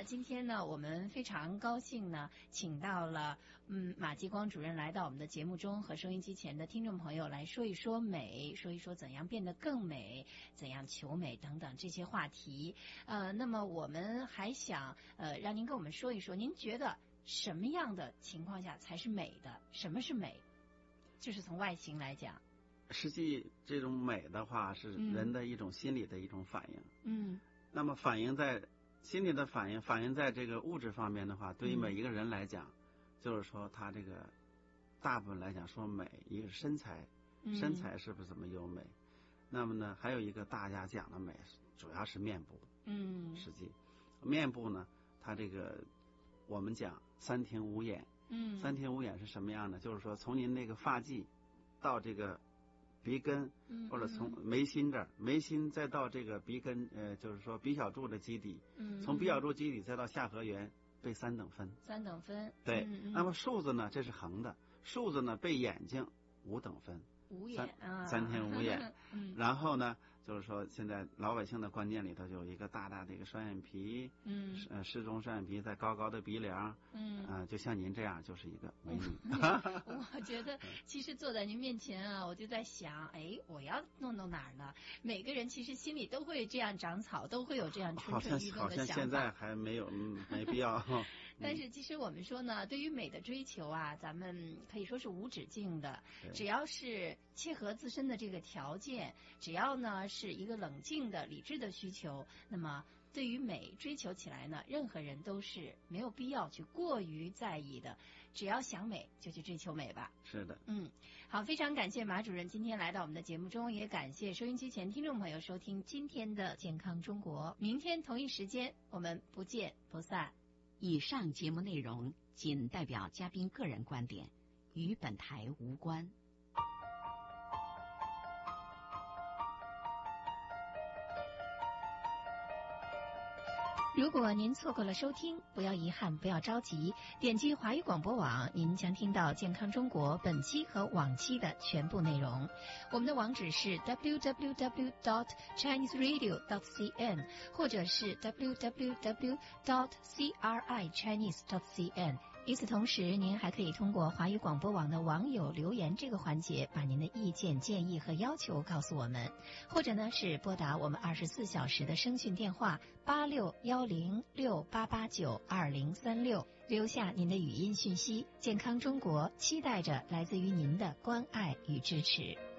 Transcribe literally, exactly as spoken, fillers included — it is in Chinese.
今天呢，我们非常高兴呢，请到了嗯马继光主任来到我们的节目中，和收音机前的听众朋友来说一说美，说一说怎样变得更美，怎样求美等等这些话题。呃，那么我们还想呃让您跟我们说一说，您觉得什么样的情况下才是美的？什么是美？就是从外形来讲。 实际这种美的话，是人的一种心理的一种反应。 嗯。 那么反映在心理的反应，反映在这个物质方面的话，对于每一个人来讲，嗯、就是说他这个大部分来讲说美，一个是身材，身材是不是怎么优美？嗯、那么呢，还有一个大家讲的美，主要是面部。嗯，实际面部呢，它这个我们讲三庭五眼。嗯，三庭五眼是什么样的？就是说从您那个发际到这个鼻根，或者从眉心这儿，眉心再到这个鼻根，呃，就是说鼻小柱的基底，嗯，从鼻小柱基底再到下颌缘，被三等分。三等分。对。嗯、那么竖子呢，这是横的，竖子呢被眼睛五等分。五眼啊，三庭五眼。嗯。然后呢，就是说现在老百姓的观念里头就有一个大大的一个双眼皮，嗯，呃，适中双眼皮，再高高的鼻梁，嗯，啊、呃，就像您这样就是一个美女。 我觉得其实坐在您面前啊，我就在想，哎，我要弄弄哪儿呢？每个人其实心里都会这样长草，都会有这样蠢蠢欲动的想法。 好像好像现在还没有，嗯，没必要。 但是其实我们说呢，对于美的追求啊，咱们可以说是无止境的，只要是切合自身的这个条件，只要呢是一个冷静的理智的需求，那么对于美追求起来呢，任何人都是没有必要去过于在意的，只要想美就去追求美吧。 是的。 嗯，好，非常感谢马主任今天来到我们的节目中，也感谢收音机前听众朋友收听今天的健康中国，明天同一时间我们不见不散。 以上节目内容仅代表嘉宾个人观点，与本台无关。 如果您错过了收听，不要遗憾，不要着急，点击华语广播网，您将听到健康中国本期和往期的全部内容。我们的网址是 double-u double-u double-u dot chinese radio dot c n 或者是 double-u double-u double-u dot c r i chinese dot c n。与此同时，您还可以通过华语广播网的网友留言这个环节，把您的意见、建议和要求告诉我们，或者呢是拨打我们二十四小时的声讯电话八六幺零六八八九二零三六，留下您的语音讯息。健康中国期待着来自于您的关爱与支持。